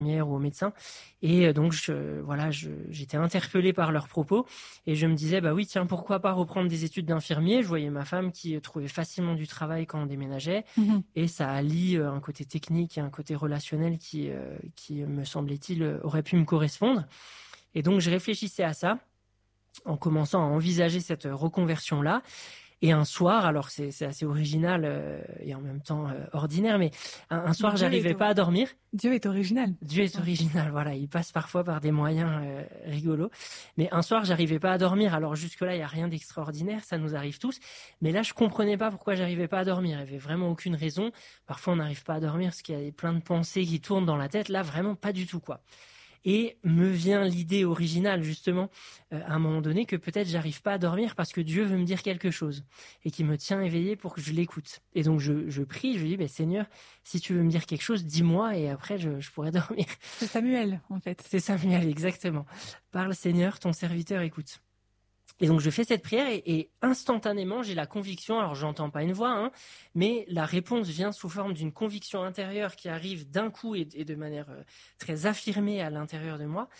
ou aux médecins. Et donc, j'étais interpellée par leurs propos et je me disais, bah oui, tiens, pourquoi pas reprendre des études d'infirmier? Je voyais ma femme qui trouvait facilement du travail quand on déménageait et ça allie un côté technique et un côté relationnel qui me semblait-il, aurait pu me correspondre. Et donc, je réfléchissais à ça en commençant à envisager cette reconversion-là. Et un soir, alors c'est assez original et en même temps ordinaire, mais un soir, j'arrivais pas à dormir. Dieu est original. Dieu est original, voilà. Il passe parfois par des moyens rigolos. Mais un soir, j'arrivais pas à dormir. Alors jusque-là, il y a rien d'extraordinaire, ça nous arrive tous. Mais là, je comprenais pas pourquoi j'arrivais pas à dormir. Il y avait vraiment aucune raison. Parfois, on n'arrive pas à dormir parce qu'il y a plein de pensées qui tournent dans la tête. Là, vraiment pas du tout, quoi. Et me vient l'idée originale, justement, à un moment donné, que peut-être j'arrive pas à dormir parce que Dieu veut me dire quelque chose et qui me tient éveillé pour que je l'écoute. Et donc, je prie, je lui dis, Seigneur, si tu veux me dire quelque chose, dis-moi et après, je pourrai dormir. C'est Samuel, en fait. C'est Samuel, exactement. Parle, Seigneur, ton serviteur écoute. Et donc, je fais cette prière et instantanément, j'ai la conviction, alors j'entends pas une voix, mais la réponse vient sous forme d'une conviction intérieure qui arrive d'un coup et de manière très affirmée à l'intérieur de moi.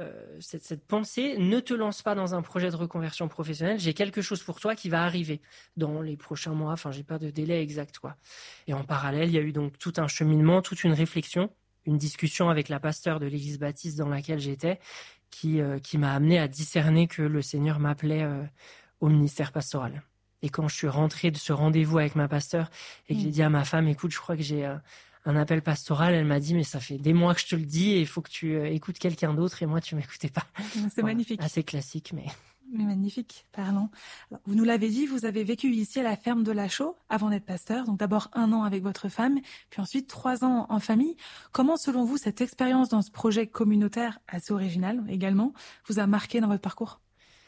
Cette pensée, ne te lance pas dans un projet de reconversion professionnelle, j'ai quelque chose pour toi qui va arriver dans les prochains mois, enfin, j'ai pas de délai exact, quoi. Et en parallèle, il y a eu donc tout un cheminement, toute une réflexion, une discussion avec la pasteure de l'église baptiste dans laquelle j'étais, qui m'a amené à discerner que le Seigneur m'appelait au ministère pastoral. Et quand je suis rentré de ce rendez-vous avec ma pasteure et que j'ai dit à ma femme, écoute, je crois que j'ai un appel pastoral, elle m'a dit, mais ça fait des mois que je te le dis et il faut que tu écoutes quelqu'un d'autre et moi, tu m'écoutais pas. C'est magnifique. Assez classique, mais... Mais magnifique, parlons. Alors, vous nous l'avez dit, vous avez vécu ici à la ferme de La Chaux avant d'être pasteur, donc d'abord 1 an avec votre femme, puis ensuite 3 ans en famille. Comment, selon vous, cette expérience dans ce projet communautaire assez original également vous a marqué dans votre parcours ?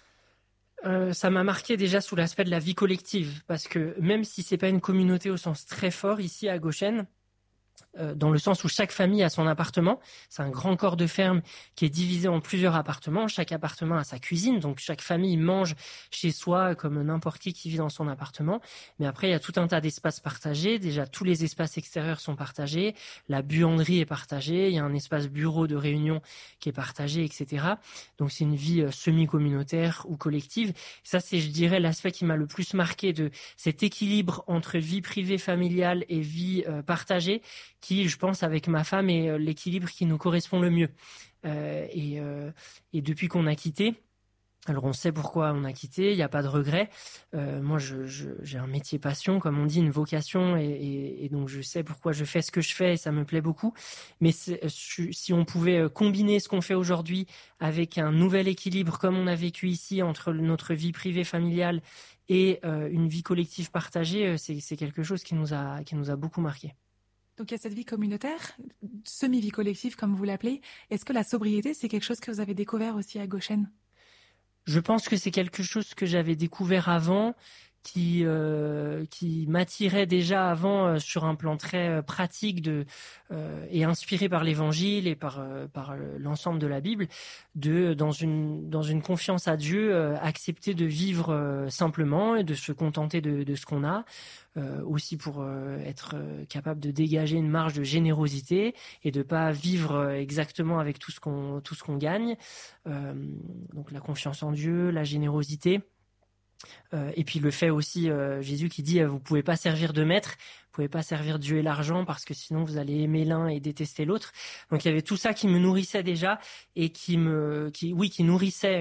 Ça m'a marqué déjà sous l'aspect de la vie collective, parce que même si c'est pas une communauté au sens très fort ici à Goshen, dans le sens où chaque famille a son appartement. C'est un grand corps de ferme qui est divisé en plusieurs appartements. Chaque appartement a sa cuisine, donc chaque famille mange chez soi comme n'importe qui vit dans son appartement. Mais après, il y a tout un tas d'espaces partagés. Déjà, tous les espaces extérieurs sont partagés. La buanderie est partagée. Il y a un espace bureau de réunion qui est partagé, etc. Donc, c'est une vie semi-communautaire ou collective. Ça, c'est, je dirais, l'aspect qui m'a le plus marqué de cet équilibre entre vie privée familiale et vie partagée, qui, je pense, avec ma femme, est l'équilibre qui nous correspond le mieux. Et depuis qu'on a quitté, alors on sait pourquoi on a quitté, il n'y a pas de regret. Moi, j'ai un métier passion, comme on dit, une vocation, et donc je sais pourquoi je fais ce que je fais, et ça me plaît beaucoup. Mais si on pouvait combiner ce qu'on fait aujourd'hui avec un nouvel équilibre, comme on a vécu ici, entre notre vie privée familiale et une vie collective partagée, c'est quelque chose qui nous a beaucoup marqué. Donc il y a cette vie communautaire, semi-vie collective comme vous l'appelez. Est-ce que la sobriété, c'est quelque chose que vous avez découvert aussi à Goshen ? Je pense que c'est quelque chose que j'avais découvert avant, qui m'attirait déjà avant sur un plan très pratique et inspiré par l'Évangile et par l'ensemble de la Bible, dans une confiance à Dieu, accepter de vivre simplement et de se contenter de ce qu'on a. Aussi pour être capable de dégager une marge de générosité et de pas vivre exactement avec tout ce qu'on gagne. Donc la confiance en Dieu, la générosité. Et puis le fait aussi, Jésus qui dit vous pouvez pas servir de maître, vous pouvez pas servir Dieu et l'argent parce que sinon vous allez aimer l'un et détester l'autre. Donc il y avait tout ça qui me nourrissait déjà et qui nourrissait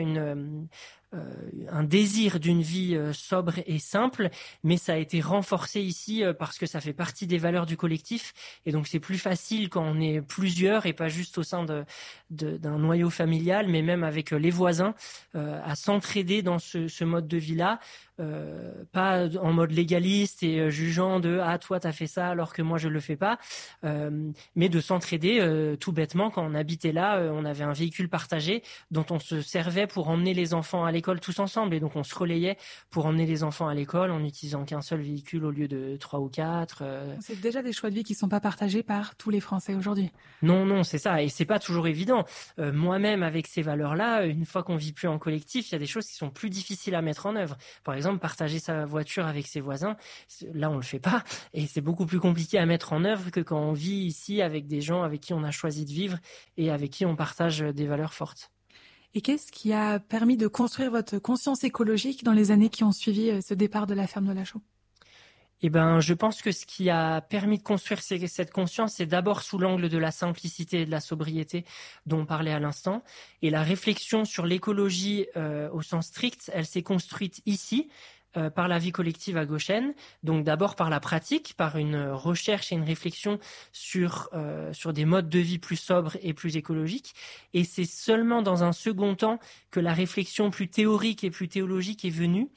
un désir d'une vie sobre et simple, mais ça a été renforcé ici parce que ça fait partie des valeurs du collectif et donc c'est plus facile quand on est plusieurs et pas juste au sein d'un noyau familial, mais même avec les voisins à s'entraider dans ce mode de vie-là. Pas en mode légaliste et jugeant de toi t'as fait ça alors que moi je le fais pas, mais de s'entraider tout bêtement. Quand on habitait là, on avait un véhicule partagé dont on se servait pour emmener les enfants à l'école tous ensemble et donc on se relayait pour emmener les enfants à l'école en n'utilisant qu'un seul véhicule au lieu de 3 ou 4. C'est déjà des choix de vie qui sont pas partagés par tous les Français aujourd'hui. Non, c'est ça, et c'est pas toujours évident. Moi-même avec ces valeurs-là, une fois qu'on vit plus en collectif, il y a des choses qui sont plus difficiles à mettre en œuvre. Par exemple, exemple, partager sa voiture avec ses voisins. Là, on le fait pas, et c'est beaucoup plus compliqué à mettre en œuvre que quand on vit ici avec des gens avec qui on a choisi de vivre et avec qui on partage des valeurs fortes. Et qu'est-ce qui a permis de construire votre conscience écologique dans les années qui ont suivi ce départ de la ferme de la Chaux? Eh ben, je pense que ce qui a permis de construire cette conscience, c'est d'abord sous l'angle de la simplicité et de la sobriété dont on parlait à l'instant. Et la réflexion sur l'écologie au sens strict, elle s'est construite ici, par la vie collective à Goshen. Donc d'abord par la pratique, par une recherche et une réflexion sur des modes de vie plus sobres et plus écologiques. Et c'est seulement dans un second temps que la réflexion plus théorique et plus théologique est venue.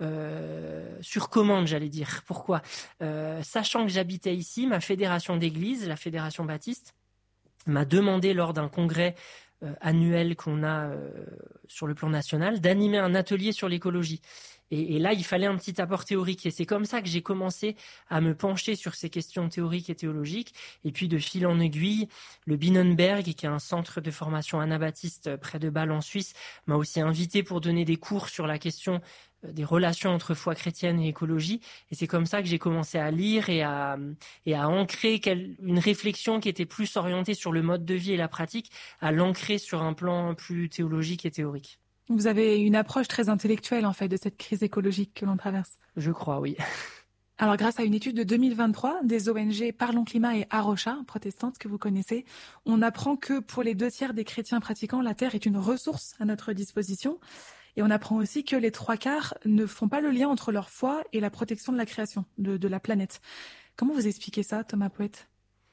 Sur commande, j'allais dire. Pourquoi ? Sachant que j'habitais ici, ma fédération d'église, la fédération baptiste, m'a demandé lors d'un congrès annuel qu'on a sur le plan national d'animer un atelier sur l'écologie. Et là, il fallait un petit apport théorique. Et c'est comme ça que j'ai commencé à me pencher sur ces questions théoriques et théologiques. Et puis, de fil en aiguille, le Binnenberg, qui est un centre de formation anabaptiste près de Bâle en Suisse, m'a aussi invité pour donner des cours sur la question des relations entre foi chrétienne et écologie. Et c'est comme ça que j'ai commencé à lire et à ancrer une réflexion qui était plus orientée sur le mode de vie et la pratique, à l'ancrer sur un plan plus théologique et théorique. Vous avez une approche très intellectuelle, en fait, de cette crise écologique que l'on traverse. Je crois, oui. Alors, grâce à une étude de 2023 des ONG Parlons Climat et Arocha, protestantes que vous connaissez, on apprend que pour les 2/3 des chrétiens pratiquants, la terre est une ressource à notre disposition. Et on apprend aussi que les 3/4 ne font pas le lien entre leur foi et la protection de la création, de la planète. Comment vous expliquez ça, Thomas Poët ?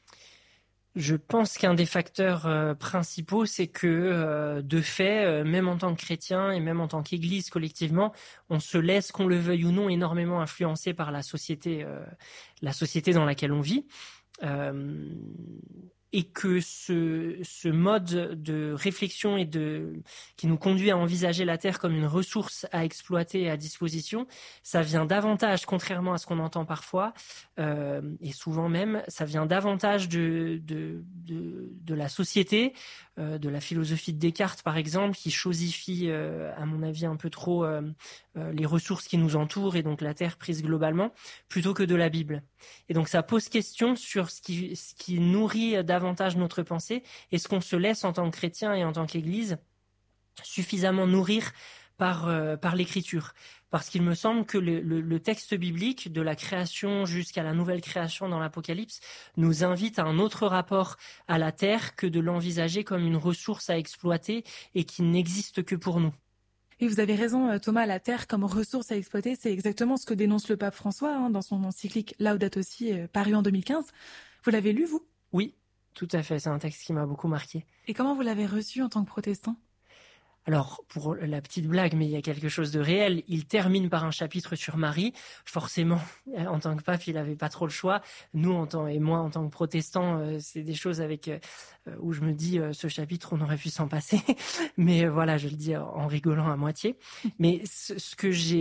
Je pense qu'un des facteurs principaux, c'est que de fait, même en tant que chrétien et même en tant qu'Église collectivement, on se laisse, qu'on le veuille ou non, énormément influencer par la société dans laquelle on vit. Et que ce mode de réflexion qui nous conduit à envisager la Terre comme une ressource à exploiter et à disposition, ça vient davantage, contrairement à ce qu'on entend parfois, et souvent même, ça vient davantage de la société, de la philosophie de Descartes par exemple, qui chosifie, à mon avis, un peu trop les ressources qui nous entourent et donc la Terre prise globalement, plutôt que de la Bible. Et donc ça pose question sur ce qui nourrit davantage notre pensée. Est-ce qu'on se laisse en tant que chrétien et en tant qu'Église suffisamment nourrir par l'écriture? Parce qu'il me semble que le texte biblique, de la création jusqu'à la nouvelle création dans l'Apocalypse, nous invite à un autre rapport à la terre que de l'envisager comme une ressource à exploiter et qui n'existe que pour nous. Et vous avez raison, Thomas, la terre comme ressource à exploiter, c'est exactement ce que dénonce le pape François dans son encyclique Laudato Si, paru en 2015. Vous l'avez lu, vous ? Oui, tout à fait, c'est un texte qui m'a beaucoup marqué. Et comment vous l'avez reçu en tant que protestant ? Alors, pour la petite blague, mais il y a quelque chose de réel, il termine par un chapitre sur Marie. Forcément, en tant que pape, il n'avait pas trop le choix. Nous, moi, en tant que protestant, c'est des choses où je me dis, ce chapitre, on aurait pu s'en passer. Mais voilà, je le dis en rigolant à moitié. Mais ce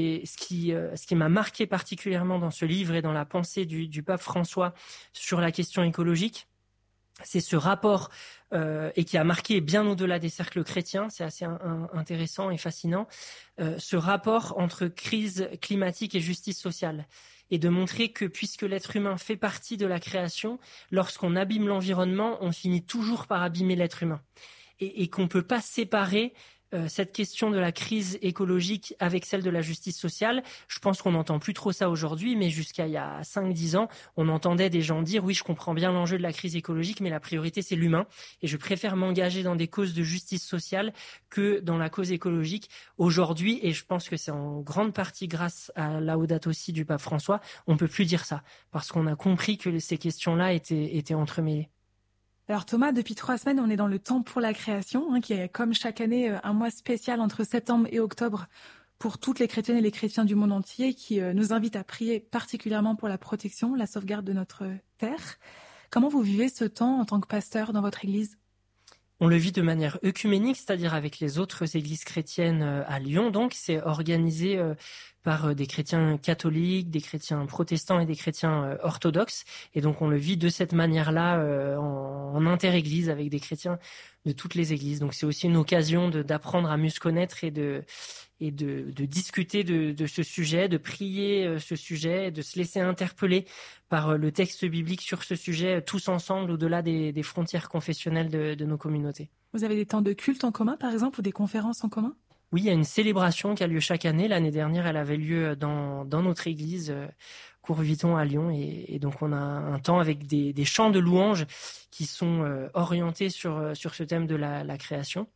qui m'a marqué particulièrement dans ce livre et dans la pensée du pape François sur la question écologique, c'est ce rapport et qui a marqué bien au-delà des cercles chrétiens, c'est assez intéressant et fascinant, ce rapport entre crise climatique et justice sociale, et de montrer que puisque l'être humain fait partie de la création, lorsqu'on abîme l'environnement, on finit toujours par abîmer l'être humain, et qu'on ne peut pas séparer cette question de la crise écologique avec celle de la justice sociale. Je pense qu'on n'entend plus trop ça aujourd'hui, mais jusqu'à il y a 5-10 ans, on entendait des gens dire « oui, je comprends bien l'enjeu de la crise écologique, mais la priorité, c'est l'humain. Et je préfère m'engager dans des causes de justice sociale que dans la cause écologique. » Aujourd'hui, et je pense que c'est en grande partie grâce à Laudato Si du pape François, on ne peut plus dire ça, parce qu'on a compris que ces questions-là étaient entremêlées. Alors Thomas, depuis 3 semaines, on est dans le temps pour la création, qui est comme chaque année un mois spécial entre septembre et octobre pour toutes les chrétiennes et les chrétiens du monde entier, qui nous invite à prier particulièrement pour la protection, la sauvegarde de notre terre. Comment vous vivez ce temps en tant que pasteur dans votre église ? On le vit de manière œcuménique, c'est-à-dire avec les autres églises chrétiennes à Lyon. Donc, c'est organisé par des chrétiens catholiques, des chrétiens protestants et des chrétiens orthodoxes. Et donc, on le vit de cette manière-là en inter-église avec des chrétiens de toutes les églises. Donc, c'est aussi une occasion d'apprendre à mieux se connaître et et de discuter de ce sujet, de prier ce sujet, de se laisser interpeller par le texte biblique sur ce sujet, tous ensemble, au-delà des frontières confessionnelles de nos communautés. Vous avez des temps de culte en commun, par exemple, ou des conférences en commun? Oui, il y a une célébration qui a lieu chaque année. L'année dernière, elle avait lieu dans notre église, Courviton à Lyon. Et donc, on a un temps avec des chants de louanges qui sont orientés sur ce thème de la création.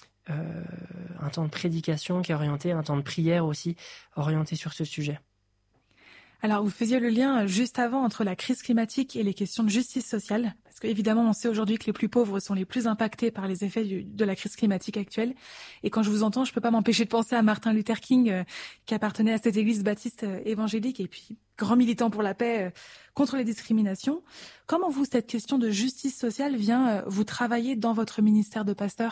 Un temps de prédication qui est orienté, un temps de prière aussi orienté sur ce sujet. Alors, vous faisiez le lien juste avant entre la crise climatique et les questions de justice sociale, parce qu'évidemment, on sait aujourd'hui que les plus pauvres sont les plus impactés par les effets de la crise climatique actuelle. Et quand je vous entends, je peux pas m'empêcher de penser à Martin Luther King, qui appartenait à cette église baptiste évangélique et puis grand militant pour la paix contre les discriminations. Comment vous, cette question de justice sociale vient vous travailler dans votre ministère de pasteur ?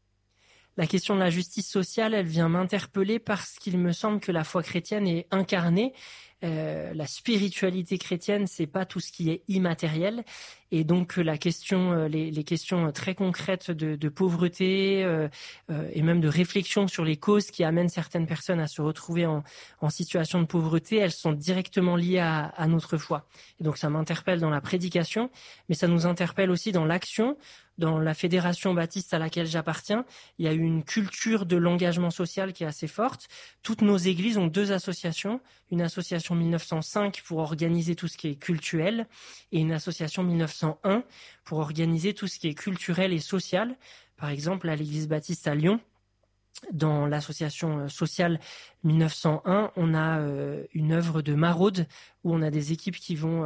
La question de la justice sociale, elle vient m'interpeller parce qu'il me semble que la foi chrétienne est incarnée. La spiritualité chrétienne, c'est pas tout ce qui est immatériel, et donc la question, les questions très concrètes de pauvreté et même de réflexion sur les causes qui amènent certaines personnes à se retrouver en situation de pauvreté, elles sont directement liées à notre foi. Et donc ça m'interpelle dans la prédication, mais ça nous interpelle aussi dans l'action. Dans la fédération baptiste à laquelle j'appartiens, il y a eu une culture de l'engagement social qui est assez forte. Toutes nos églises ont 2 associations, une association 1905 pour organiser tout ce qui est cultuel et une association 1901 pour organiser tout ce qui est culturel et social. Par exemple, à l'église baptiste à Lyon, dans l'association sociale 1901, on a une œuvre de maraude où on a des équipes qui vont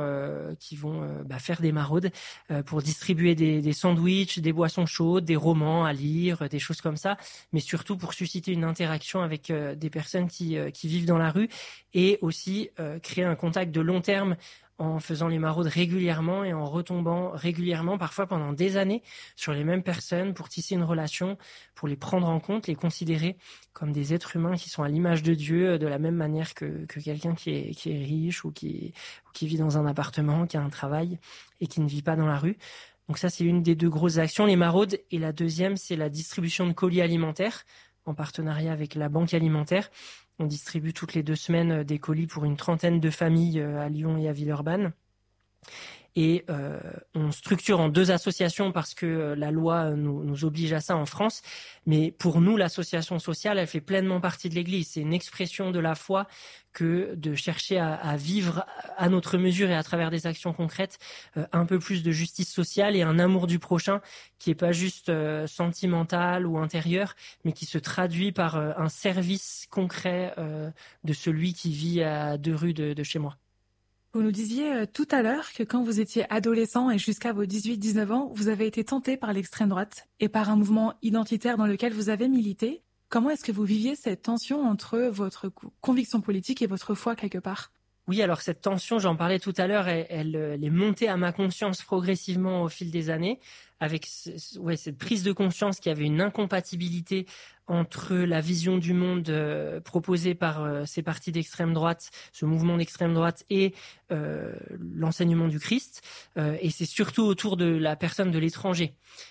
faire des maraudes pour distribuer des sandwichs, des boissons chaudes, des romans à lire, des choses comme ça, mais surtout pour susciter une interaction avec des personnes qui vivent dans la rue et aussi créer un contact de long terme en faisant les maraudes régulièrement et en retombant régulièrement, parfois pendant des années, sur les mêmes personnes pour tisser une relation, pour les prendre en compte, les considérer comme des êtres humains qui sont à l'image de Dieu, de la même manière que quelqu'un qui est riche ou qui vit dans un appartement, qui a un travail et qui ne vit pas dans la rue. Donc ça, c'est une des 2 grosses actions, les maraudes. Et la deuxième, c'est la distribution de colis alimentaires en partenariat avec la Banque alimentaire. On distribue toutes les 2 semaines des colis pour une 30aine de familles à Lyon et à Villeurbanne. Et on structure en 2 associations parce que la loi nous oblige à ça en France. Mais pour nous, l'association sociale, elle fait pleinement partie de l'Église. C'est une expression de la foi que de chercher à vivre à notre mesure et à travers des actions concrètes un peu plus de justice sociale et un amour du prochain qui est pas juste sentimental ou intérieur, mais qui se traduit par un service concret de celui qui vit à 2 rues de chez moi. Vous nous disiez tout à l'heure que quand vous étiez adolescent et jusqu'à vos 18-19 ans, vous avez été tenté par l'extrême droite et par un mouvement identitaire dans lequel vous avez milité. Comment est-ce que vous viviez cette tension entre votre conviction politique et votre foi quelque part ? Oui, alors cette tension, j'en parlais tout à l'heure, elle est montée à ma conscience progressivement au fil des années, avec cette prise de conscience qu'il y avait une incompatibilité entre la vision du monde proposée par ces partis d'extrême droite, ce mouvement d'extrême droite et l'enseignement du Christ, et c'est surtout autour de la personne de l'étranger.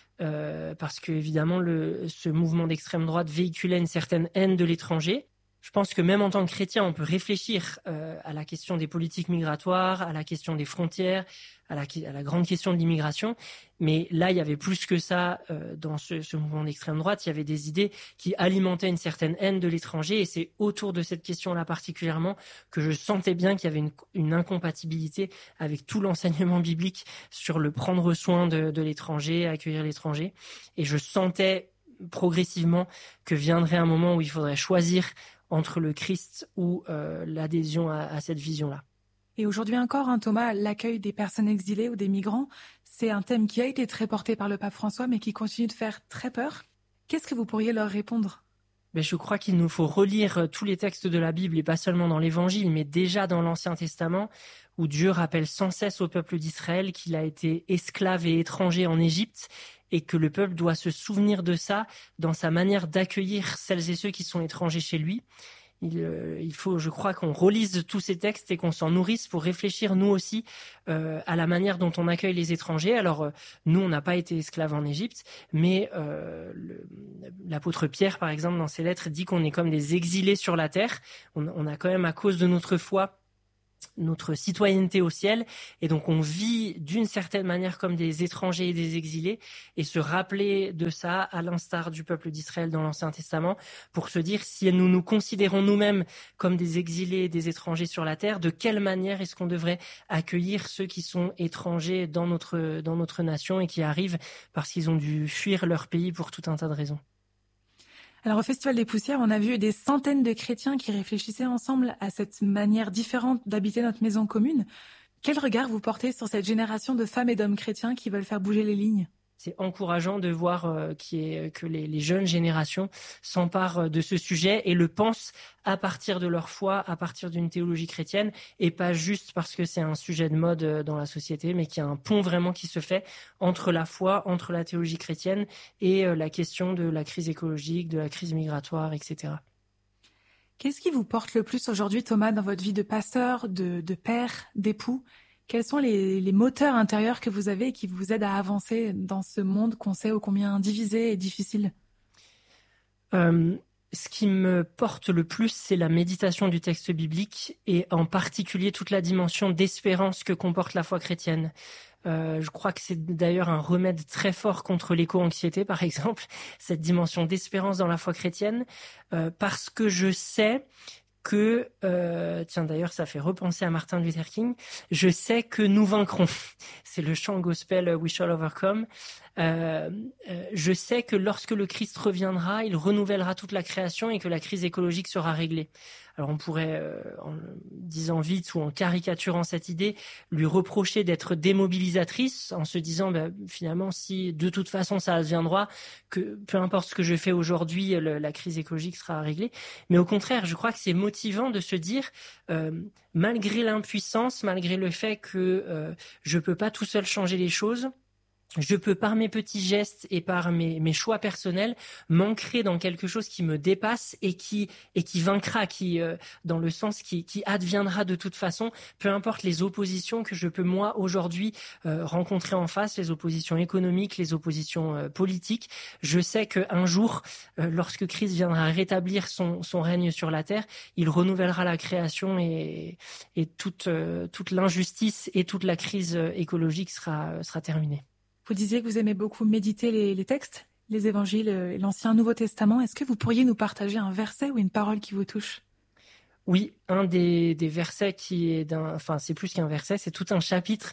Parce que évidemment, ce mouvement d'extrême droite véhiculait une certaine haine de l'étranger. Je pense que même en tant que chrétien, on peut réfléchir à la question des politiques migratoires, à la question des frontières, à la grande question de l'immigration. Mais là, il y avait plus que ça dans ce mouvement d'extrême droite. Il y avait des idées qui alimentaient une certaine haine de l'étranger. Et c'est autour de cette question-là particulièrement que je sentais bien qu'il y avait une incompatibilité avec tout l'enseignement biblique sur le prendre soin de l'étranger, accueillir l'étranger. Et je sentais progressivement que viendrait un moment où il faudrait choisir entre le Christ ou l'adhésion à cette vision-là. Et aujourd'hui encore, Thomas, l'accueil des personnes exilées ou des migrants, c'est un thème qui a été très porté par le pape François, mais qui continue de faire très peur. Qu'est-ce que vous pourriez leur répondre ? Je crois qu'il nous faut relire tous les textes de la Bible, et pas seulement dans l'Évangile, mais déjà dans l'Ancien Testament, où Dieu rappelle sans cesse au peuple d'Israël qu'il a été esclave et étranger en Égypte, et que le peuple doit se souvenir de ça dans sa manière d'accueillir celles et ceux qui sont étrangers chez lui. il faut, je crois, qu'on relise tous ces textes et qu'on s'en nourrisse pour réfléchir nous aussi à la manière dont on accueille les étrangers. Alors nous, on n'a pas été esclaves en Égypte, mais l'apôtre Pierre, par exemple, dans ses lettres, dit qu'on est comme des exilés sur la terre. On a quand même, à cause de notre foi, notre citoyenneté au ciel, et donc on vit d'une certaine manière comme des étrangers et des exilés, et se rappeler de ça à l'instar du peuple d'Israël dans l'Ancien Testament, pour se dire, si nous nous considérons nous-mêmes comme des exilés et des étrangers sur la terre, de quelle manière est-ce qu'on devrait accueillir ceux qui sont étrangers dans notre nation et qui arrivent parce qu'ils ont dû fuir leur pays pour tout un tas de raisons. Alors au Festival des Poussières, on a vu des centaines de chrétiens qui réfléchissaient ensemble à cette manière différente d'habiter notre maison commune. Quel regard vous portez sur cette génération de femmes et d'hommes chrétiens qui veulent faire bouger les lignes ? C'est encourageant de voir que les jeunes générations s'emparent de ce sujet et le pensent à partir de leur foi, à partir d'une théologie chrétienne, et pas juste parce que c'est un sujet de mode dans la société, mais qu'il y a un pont vraiment qui se fait entre la foi, entre la théologie chrétienne et la question de la crise écologique, de la crise migratoire, etc. Qu'est-ce qui vous porte le plus aujourd'hui, Thomas, dans votre vie de pasteur, de père, d'époux ? Quels sont les moteurs intérieurs que vous avez et qui vous aident à avancer dans ce monde qu'on sait ô combien divisé et difficile ? Ce qui me porte le plus, c'est la méditation du texte biblique et en particulier toute la dimension d'espérance que comporte la foi chrétienne. Je crois que c'est d'ailleurs un remède très fort contre l'éco-anxiété, par exemple, cette dimension d'espérance dans la foi chrétienne, parce que je sais que, tiens d'ailleurs ça fait repenser à Martin Luther King, je sais que nous vaincrons. C'est le chant gospel We Shall Overcome. Je sais que lorsque le Christ reviendra, il renouvellera toute la création et que la crise écologique sera réglée. Alors on pourrait, en disant vite ou en caricaturant cette idée, lui reprocher d'être démobilisatrice en se disant finalement si de toute façon ça adviendra, que peu importe ce que je fais aujourd'hui, la crise écologique sera réglée. Mais au contraire, je crois que c'est motivant de se dire, malgré l'impuissance, malgré le fait que je peux pas tout seul changer les choses, je peux par mes petits gestes et par mes choix personnels m'ancrer dans quelque chose qui me dépasse et qui vaincra, qui dans le sens qui adviendra de toute façon, peu importe les oppositions que je peux moi aujourd'hui rencontrer en face, les oppositions économiques, les oppositions politiques. Je sais qu'un jour, lorsque Christ viendra rétablir son règne sur la terre, il renouvellera la création et toute l'injustice et toute la crise écologique sera terminée. Vous disiez que vous aimez beaucoup méditer les textes, les évangiles, l'Ancien Nouveau Testament. Est-ce que vous pourriez nous partager un verset ou une parole qui vous touche ? Oui, un des versets qui est c'est plus qu'un verset, c'est tout un chapitre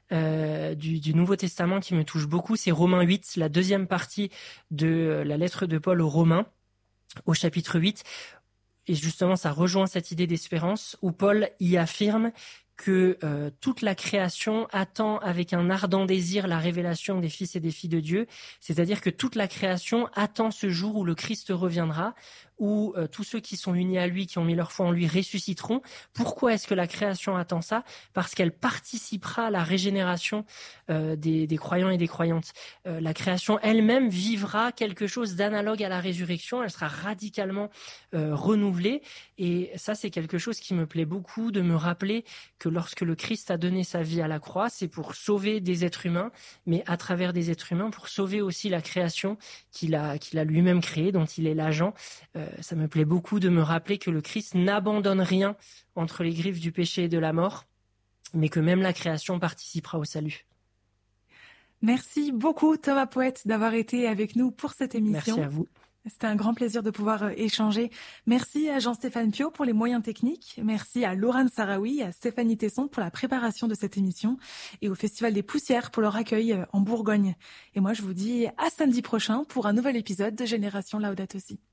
du Nouveau Testament qui me touche beaucoup. C'est Romains 8, la deuxième partie de la lettre de Paul aux Romains, au chapitre 8. Et justement, ça rejoint cette idée d'espérance où Paul y affirme que toute la création attend avec un ardent désir la révélation des fils et des filles de Dieu, c'est-à-dire que toute la création attend ce jour où le Christ reviendra, où tous ceux qui sont unis à lui, qui ont mis leur foi en lui, ressusciteront. Pourquoi est-ce que la création attend ça ? Parce qu'elle participera à la régénération des croyants et des croyantes. La création elle-même vivra quelque chose d'analogue à la résurrection, elle sera radicalement renouvelée, et ça c'est quelque chose qui me plaît beaucoup, de me rappeler que lorsque le Christ a donné sa vie à la croix, c'est pour sauver des êtres humains, mais à travers des êtres humains, pour sauver aussi la création qu'il a lui-même créée, dont il est l'agent. Ça me plaît beaucoup de me rappeler que le Christ n'abandonne rien entre les griffes du péché et de la mort, mais que même la création participera au salut. Merci beaucoup Thomas Poète d'avoir été avec nous pour cette émission. Merci à vous. C'était un grand plaisir de pouvoir échanger. Merci à Jean-Stéphane Piot pour les moyens techniques. Merci à Laurent Sarawi, à Stéphanie Tesson pour la préparation de cette émission et au Festival des Poussières pour leur accueil en Bourgogne. Et moi, je vous dis à samedi prochain pour un nouvel épisode de Génération Laudato Si.